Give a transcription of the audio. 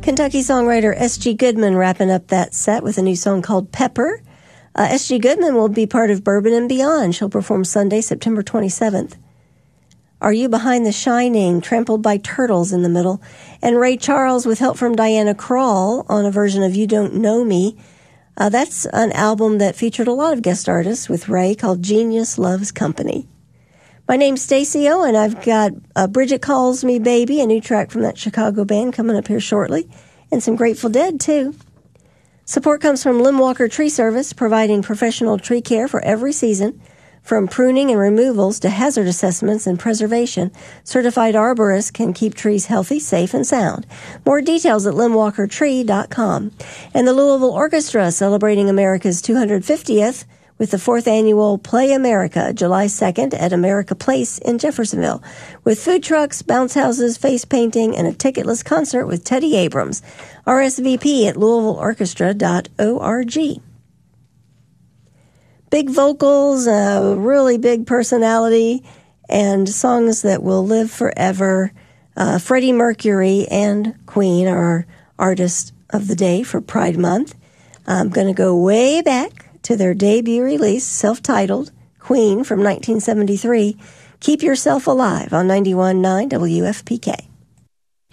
Kentucky songwriter S.G. Goodman wrapping up that set with a new song called Pepper. S.G. Goodman will be part of Bourbon and Beyond. She'll perform Sunday, September 27th. Are You Behind the Shining, Trampled by Turtles in the middle. And Ray Charles with help from Diana Krall on a version of You Don't Know Me. That's an album that featured a lot of guest artists with Ray called Genius Loves Company. My name's Stacey O, and I've got Bridget Calls Me Baby, a new track from that Chicago band coming up here shortly, and some Grateful Dead, too. Support comes from Lim Walker Tree Service, providing professional tree care for every season, from pruning and removals to hazard assessments and preservation. Certified arborists can keep trees healthy, safe, and sound. More details at limwalkertree.com. And the Louisville Orchestra, celebrating America's 250th, with the 4th annual Play America, July 2nd at America Place in Jeffersonville, with food trucks, bounce houses, face painting, and a ticketless concert with Teddy Abrams. RSVP at LouisvilleOrchestra.org. Big vocals, a really big personality, and songs that will live forever. Freddie Mercury and Queen are our artists of the day for Pride Month. I'm going to go way back to their debut release, self-titled, Queen from 1973, Keep Yourself Alive on 91.9 WFPK.